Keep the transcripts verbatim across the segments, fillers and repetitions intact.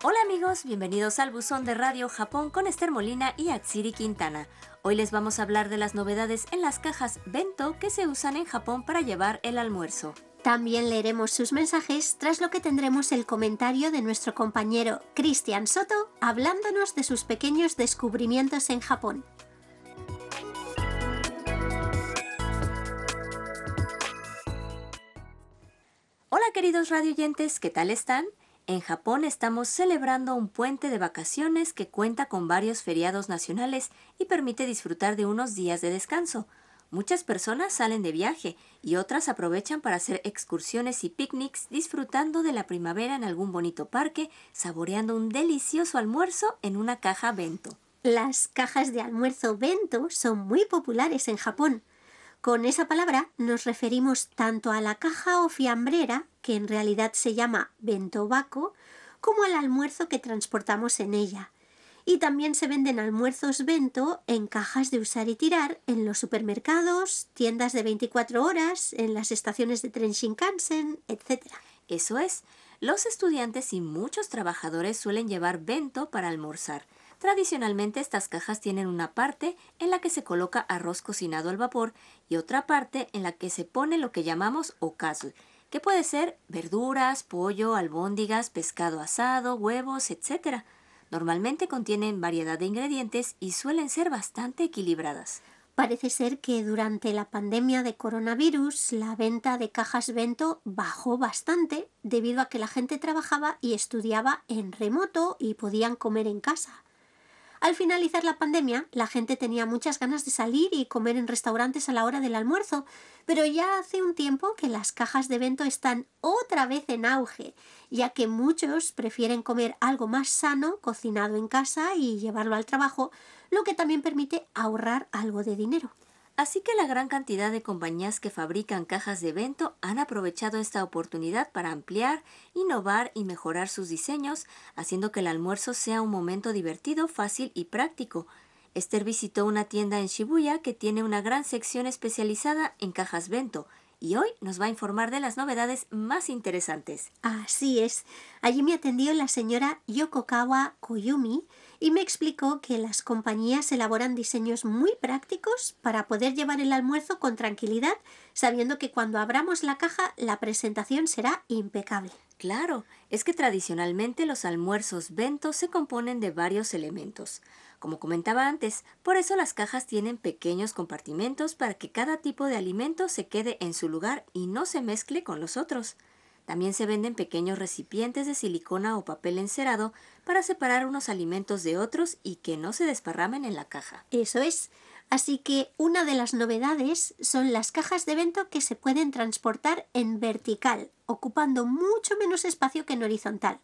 Hola amigos, bienvenidos al buzón de Radio Japón con Esther Molina y Atsiri Quintana. Hoy les vamos a hablar de las novedades en las cajas bento que se usan en Japón para llevar el almuerzo. También leeremos sus mensajes, tras lo que tendremos el comentario de nuestro compañero Cristian Soto hablándonos de sus pequeños descubrimientos en Japón. Hola queridos radioyentes, ¿qué tal están? En Japón estamos celebrando un puente de vacaciones que cuenta con varios feriados nacionales y permite disfrutar de unos días de descanso. Muchas personas salen de viaje y otras aprovechan para hacer excursiones y picnics disfrutando de la primavera en algún bonito parque, saboreando un delicioso almuerzo en una caja bento. Las cajas de almuerzo bento son muy populares en Japón. Con esa palabra nos referimos tanto a la caja o fiambrera, que en realidad se llama bentobako, como al almuerzo que transportamos en ella. Y también se venden almuerzos bento en cajas de usar y tirar en los supermercados, tiendas de veinticuatro horas, en las estaciones de tren Shinkansen, etcétera. Eso es, los estudiantes y muchos trabajadores suelen llevar bento para almorzar. Tradicionalmente estas cajas tienen una parte en la que se coloca arroz cocinado al vapor y otra parte en la que se pone lo que llamamos okazu, que puede ser verduras, pollo, albóndigas, pescado asado, huevos, etcétera. Normalmente contienen variedad de ingredientes y suelen ser bastante equilibradas. Parece ser que durante la pandemia de coronavirus la venta de cajas bento bajó bastante debido a que la gente trabajaba y estudiaba en remoto y podían comer en casa. Al finalizar la pandemia, la gente tenía muchas ganas de salir y comer en restaurantes a la hora del almuerzo, pero ya hace un tiempo que las cajas de bento están otra vez en auge, ya que muchos prefieren comer algo más sano, cocinado en casa y llevarlo al trabajo, lo que también permite ahorrar algo de dinero. Así que la gran cantidad de compañías que fabrican cajas de bento han aprovechado esta oportunidad para ampliar, innovar y mejorar sus diseños, haciendo que el almuerzo sea un momento divertido, fácil y práctico. Esther visitó una tienda en Shibuya que tiene una gran sección especializada en cajas bento y hoy nos va a informar de las novedades más interesantes. Así es. Allí me atendió la señora Yokokawa Koyumi y me explicó que las compañías elaboran diseños muy prácticos para poder llevar el almuerzo con tranquilidad, sabiendo que cuando abramos la caja la presentación será impecable. Claro, es que tradicionalmente los almuerzos bento se componen de varios elementos. Como comentaba antes, por eso las cajas tienen pequeños compartimentos para que cada tipo de alimento se quede en su lugar y no se mezcle con los otros. También se venden pequeños recipientes de silicona o papel encerado para separar unos alimentos de otros y que no se desparramen en la caja. Eso es. Así que una de las novedades son las cajas de bento que se pueden transportar en vertical, ocupando mucho menos espacio que en horizontal.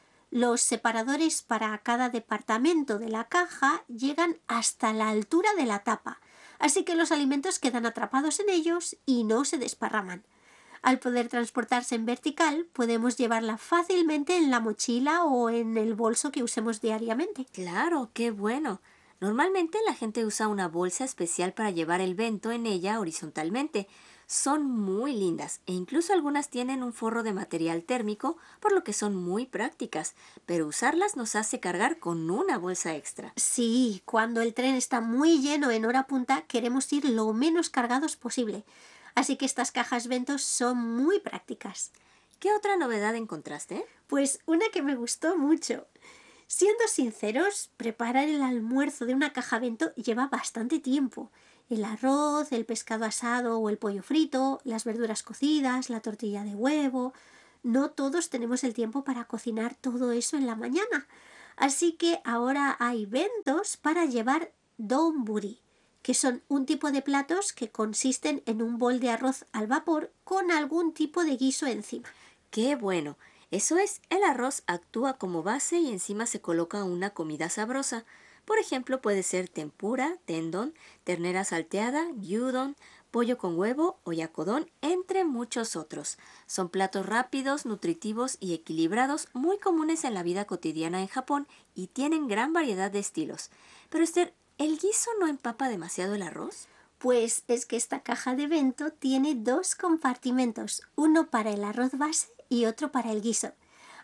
Los separadores para cada departamento de la caja llegan hasta la altura de la tapa, así que los alimentos quedan atrapados en ellos y no se desparraman. Al poder transportarse en vertical, podemos llevarla fácilmente en la mochila o en el bolso que usemos diariamente. Claro, qué bueno. Normalmente la gente usa una bolsa especial para llevar el bento en ella horizontalmente. Son muy lindas e incluso algunas tienen un forro de material térmico, por lo que son muy prácticas, pero usarlas nos hace cargar con una bolsa extra. Sí, cuando el tren está muy lleno en hora punta, queremos ir lo menos cargados posible. Así que estas cajas bento son muy prácticas. ¿Qué otra novedad encontraste? Pues una que me gustó mucho. Siendo sinceros, preparar el almuerzo de una caja bento lleva bastante tiempo. El arroz, el pescado asado o el pollo frito, las verduras cocidas, la tortilla de huevo. No todos tenemos el tiempo para cocinar todo eso en la mañana. Así que ahora hay bentos para llevar donburi, que son un tipo de platos que consisten en un bol de arroz al vapor con algún tipo de guiso encima. ¡Qué bueno! Eso es, el arroz actúa como base y encima se coloca una comida sabrosa. Por ejemplo, puede ser tempura, tendón, ternera salteada, gyudon, pollo con huevo o yakodon, entre muchos otros. Son platos rápidos, nutritivos y equilibrados, muy comunes en la vida cotidiana en Japón y tienen gran variedad de estilos. Pero Esther, ¿el guiso no empapa demasiado el arroz? Pues es que esta caja de bento tiene dos compartimentos, uno para el arroz base y otro para el guiso.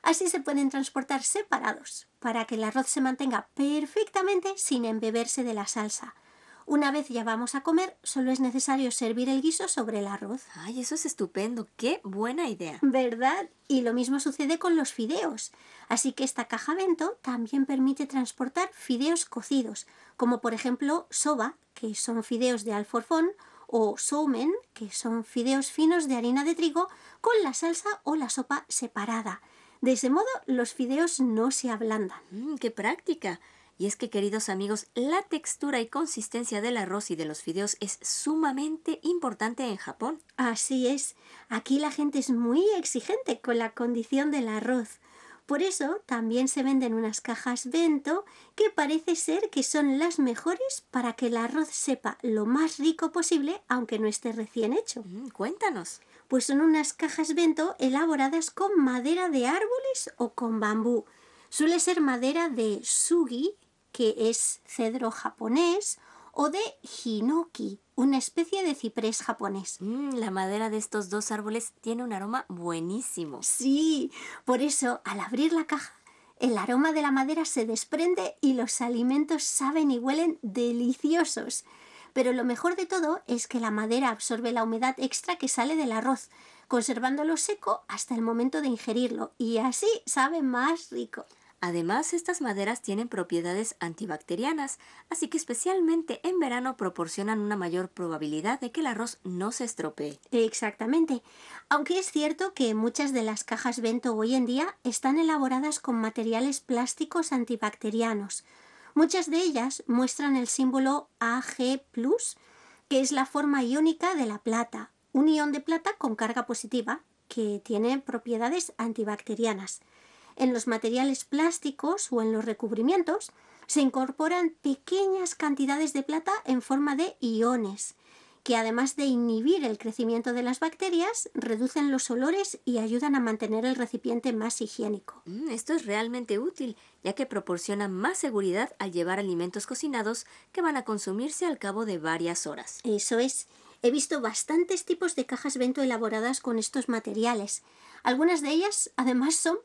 Así se pueden transportar separados, para que el arroz se mantenga perfectamente sin embeberse de la salsa. Una vez ya vamos a comer, solo es necesario servir el guiso sobre el arroz. Ay, eso es estupendo. ¡Qué buena idea! ¿Verdad? Y lo mismo sucede con los fideos. Así que esta caja bento también permite transportar fideos cocidos, como por ejemplo soba, que son fideos de alforfón, o soumen, que son fideos finos de harina de trigo, con la salsa o la sopa separada. De ese modo, los fideos no se ablandan. Mm, ¡qué práctica! Y es que, queridos amigos, la textura y consistencia del arroz y de los fideos es sumamente importante en Japón. Así es, aquí la gente es muy exigente con la condición del arroz. Por eso también se venden unas cajas bento que parece ser que son las mejores para que el arroz sepa lo más rico posible aunque no esté recién hecho. Mm, cuéntanos. Pues son unas cajas bento elaboradas con madera de árboles o con bambú. Suele ser madera de sugi, que es cedro japonés, o de hinoki, una especie de ciprés japonés. Mm, la madera de estos dos árboles tiene un aroma buenísimo. Sí, por eso al abrir la caja, el aroma de la madera se desprende y los alimentos saben y huelen deliciosos. Pero lo mejor de todo es que la madera absorbe la humedad extra que sale del arroz, conservándolo seco hasta el momento de ingerirlo, y así sabe más rico. Además, estas maderas tienen propiedades antibacterianas, así que especialmente en verano proporcionan una mayor probabilidad de que el arroz no se estropee. Exactamente. Aunque es cierto que muchas de las cajas bento hoy en día están elaboradas con materiales plásticos antibacterianos. Muchas de ellas muestran el símbolo A G plus, que es la forma iónica de la plata, un ion de plata con carga positiva, que tiene propiedades antibacterianas. En los materiales plásticos o en los recubrimientos se incorporan pequeñas cantidades de plata en forma de iones, que además de inhibir el crecimiento de las bacterias, reducen los olores y ayudan a mantener el recipiente más higiénico. Mm, esto es realmente útil, ya que proporciona más seguridad al llevar alimentos cocinados que van a consumirse al cabo de varias horas. Eso es. He visto bastantes tipos de cajas bento elaboradas con estos materiales. Algunas de ellas además son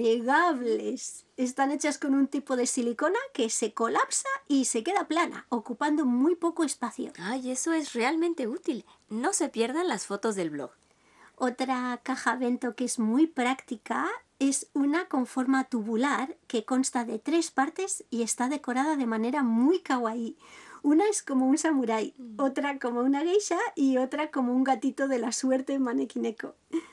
plegables. Están hechas con un tipo de silicona que se colapsa y se queda plana, ocupando muy poco espacio. Ay, eso es realmente útil. No se pierdan las fotos del blog. Otra caja bento que es muy práctica es una con forma tubular que consta de tres partes y está decorada de manera muy kawaii. Una es como un samurái, otra como una geisha y otra como un gatito de la suerte manekineko.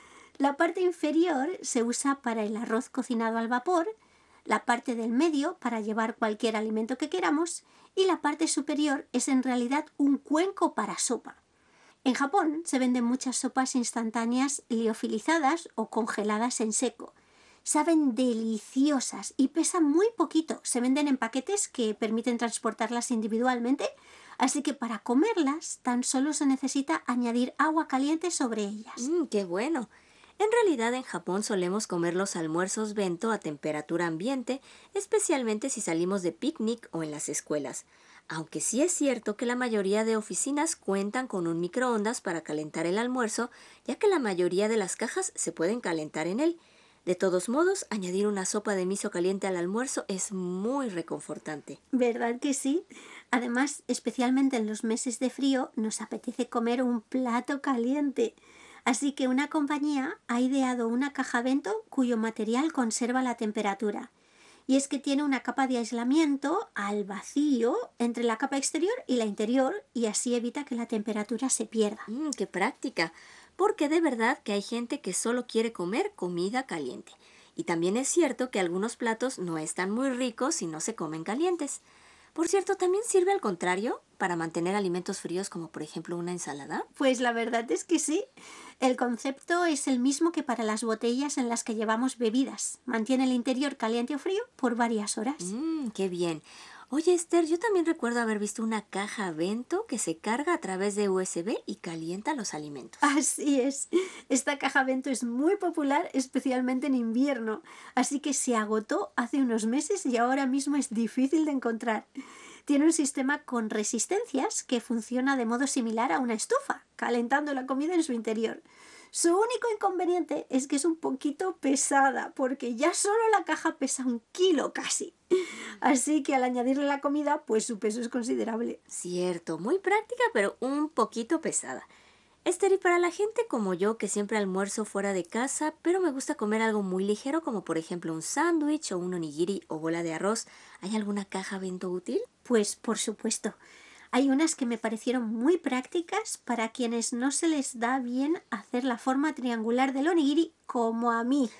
La parte inferior se usa para el arroz cocinado al vapor, la parte del medio para llevar cualquier alimento que queramos y la parte superior es en realidad un cuenco para sopa. En Japón se venden muchas sopas instantáneas liofilizadas o congeladas en seco. Saben deliciosas y pesan muy poquito. Se venden en paquetes que permiten transportarlas individualmente, así que para comerlas tan solo se necesita añadir agua caliente sobre ellas. Mm, ¡qué bueno! En realidad en Japón solemos comer los almuerzos bento a temperatura ambiente, especialmente si salimos de picnic o en las escuelas. Aunque sí es cierto que la mayoría de oficinas cuentan con un microondas para calentar el almuerzo, ya que la mayoría de las cajas se pueden calentar en él. De todos modos, añadir una sopa de miso caliente al almuerzo es muy reconfortante. ¿Verdad que sí? Además, especialmente en los meses de frío, nos apetece comer un plato caliente. Así que una compañía ha ideado una caja bento cuyo material conserva la temperatura. Y es que tiene una capa de aislamiento al vacío entre la capa exterior y la interior y así evita que la temperatura se pierda. Mm, ¡qué práctica! Porque de verdad que hay gente que solo quiere comer comida caliente. Y también es cierto que algunos platos no están muy ricos si no se comen calientes. Por cierto, ¿también sirve al contrario para mantener alimentos fríos como por ejemplo una ensalada? Pues la verdad es que sí. El concepto es el mismo que para las botellas en las que llevamos bebidas. Mantiene el interior caliente o frío por varias horas. Mmm, qué bien. Oye, Esther, yo también recuerdo haber visto una caja bento que se carga a través de U S B y calienta los alimentos. Así es. Esta caja bento es muy popular, especialmente en invierno. Así que se agotó hace unos meses y ahora mismo es difícil de encontrar. Tiene un sistema con resistencias que funciona de modo similar a una estufa, calentando la comida en su interior. Su único inconveniente es que es un poquito pesada, porque ya solo la caja pesa un kilo casi. Así que al añadirle la comida, pues su peso es considerable. Cierto, muy práctica, pero un poquito pesada. Esther, y para la gente como yo que siempre almuerzo fuera de casa, pero me gusta comer algo muy ligero como por ejemplo un sándwich o un onigiri o bola de arroz, ¿hay alguna caja bento útil? Pues por supuesto. Hay unas que me parecieron muy prácticas para quienes no se les da bien hacer la forma triangular del onigiri como a mí.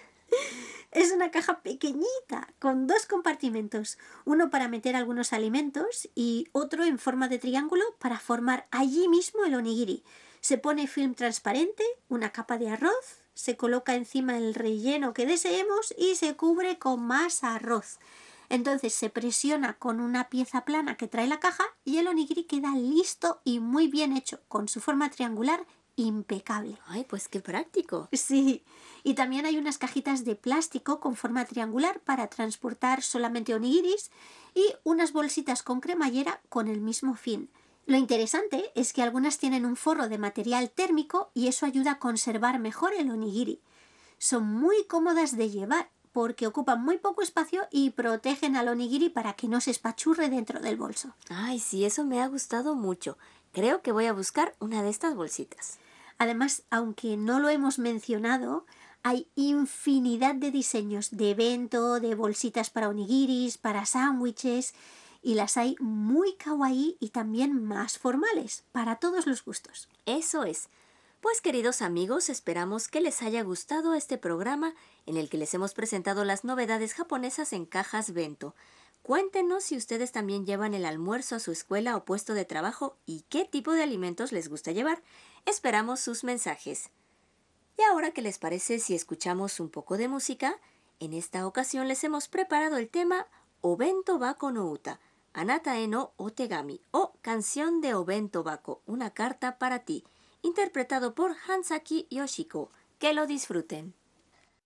Es una caja pequeñita con dos compartimentos, uno para meter algunos alimentos y otro en forma de triángulo para formar allí mismo el onigiri. Se pone film transparente, una capa de arroz, se coloca encima el relleno que deseemos y se cubre con más arroz. Entonces se presiona con una pieza plana que trae la caja y el onigiri queda listo y muy bien hecho, con su forma triangular impecable. Ay, pues qué práctico. Sí, y también hay unas cajitas de plástico con forma triangular para transportar solamente onigiris y unas bolsitas con cremallera con el mismo fin. Lo interesante es que algunas tienen un forro de material térmico y eso ayuda a conservar mejor el onigiri. Son muy cómodas de llevar porque ocupan muy poco espacio y protegen al onigiri para que no se espachurre dentro del bolso. Ay, sí, eso me ha gustado mucho. Creo que voy a buscar una de estas bolsitas. Además, aunque no lo hemos mencionado, hay infinidad de diseños de bento, de bolsitas para onigiris, para sándwiches, y las hay muy kawaii y también más formales, para todos los gustos. Eso es. Pues queridos amigos, esperamos que les haya gustado este programa en el que les hemos presentado las novedades japonesas en cajas bento. Cuéntenos si ustedes también llevan el almuerzo a su escuela o puesto de trabajo y qué tipo de alimentos les gusta llevar. Esperamos sus mensajes. Y ahora, ¿qué les parece si escuchamos un poco de música? En esta ocasión les hemos preparado el tema Obento Bako no Uta, Anata e no Otegami o Canción de Obento Bako, una carta para ti, interpretado por Hansaki Yoshiko. Que lo disfruten.